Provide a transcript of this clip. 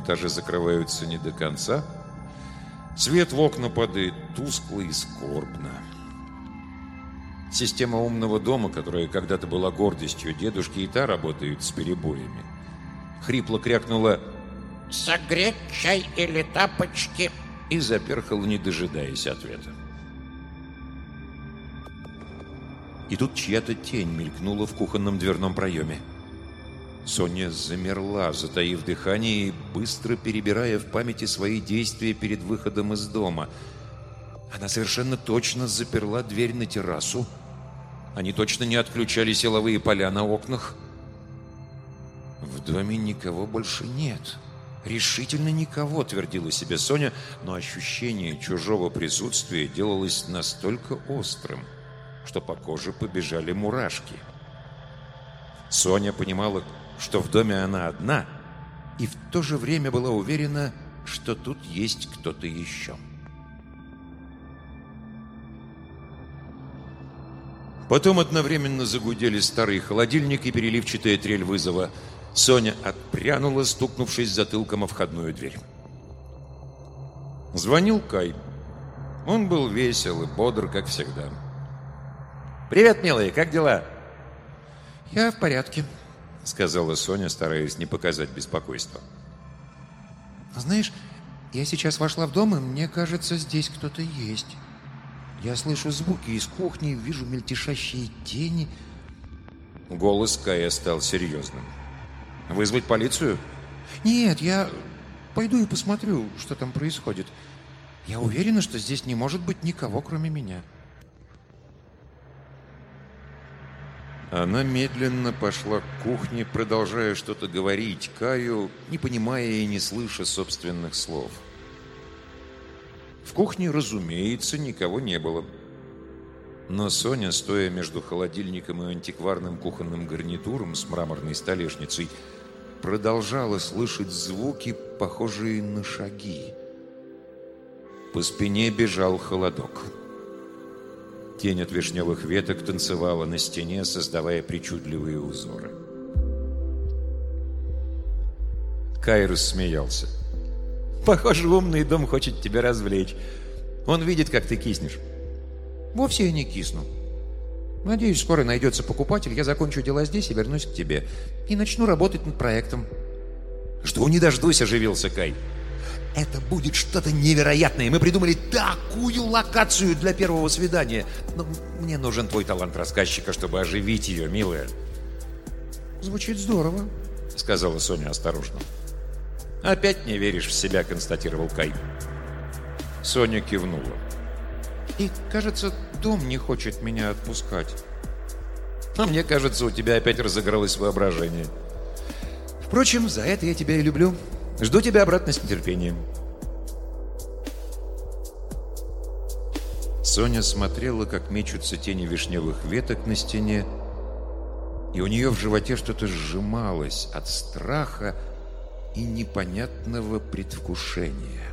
этаже закрываются не до конца. Свет в окна падает тускло и скорбно. Система умного дома, которая когда-то была гордостью дедушки, и та работает с перебоями. Хрипло крякнула «Согреть чай или тапочки?» и заперхала, не дожидаясь ответа. И тут чья-то тень мелькнула в кухонном дверном проеме. Соня замерла, затаив дыхание и быстро перебирая в памяти свои действия перед выходом из дома. Она совершенно точно заперла дверь на террасу. Они точно не отключали силовые поля на окнах. В доме никого больше нет. Решительно никого, твердила себе Соня, но ощущение чужого присутствия делалось настолько острым, что по коже побежали мурашки. Соня понимала, что в доме она одна, и в то же время была уверена, что тут есть кто-то еще. Потом одновременно загудели старый холодильник и переливчатая трель вызова. Соня отпрянула, стукнувшись затылком о входную дверь. Звонил Кай. Он был весел и бодр, как всегда. «Привет, милые, как дела?» «Я в порядке», — сказала Соня, стараясь не показать беспокойства. «Знаешь, я сейчас вошла в дом, и мне кажется, здесь кто-то есть. Я слышу звуки из кухни, вижу мельтешащие тени». Голос Кая стал серьезным. «Вызвать полицию?» «Нет, я пойду и посмотрю, что там происходит. Я уверена, что здесь не может быть никого, кроме меня». Она медленно пошла к кухне, продолжая что-то говорить Каю, не понимая и не слыша собственных слов. В кухне, разумеется, никого не было. Но Соня, стоя между холодильником и антикварным кухонным гарнитуром с мраморной столешницей, продолжала слышать звуки, похожие на шаги. По спине бежал холодок. Тень от вишневых веток танцевала на стене, создавая причудливые узоры. Кай рассмеялся. «Похоже, умный дом хочет тебя развлечь. Он видит, как ты киснешь». «Вовсе я не кисну. Надеюсь, скоро найдется покупатель, я закончу дела здесь и вернусь к тебе. И начну работать над проектом». «Жду не дождусь», — оживился Кай. «Это будет что-то невероятное. Мы придумали такую локацию для первого свидания. Но мне нужен твой талант рассказчика, чтобы оживить ее, милая». «Звучит здорово», — сказала Соня осторожно. «Опять не веришь в себя», — констатировал Кай. Соня кивнула. «И, кажется, дом не хочет меня отпускать». «А мне кажется, у тебя опять разыгралось воображение. Впрочем, за это я тебя и люблю. Жду тебя обратно с нетерпением». Соня смотрела, как мечутся тени вишневых веток на стене, и у нее в животе что-то сжималось от страха и непонятного предвкушения.